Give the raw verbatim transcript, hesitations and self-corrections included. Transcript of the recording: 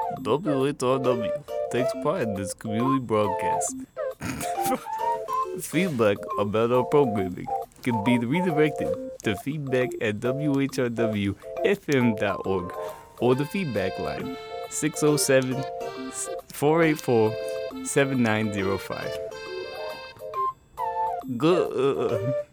W H R W takes part in this community broadcast. Feedback about our programming can be redirected to feedback at w h r w f m dot org or the feedback line six oh seven, four eight four, seven nine oh five. Good.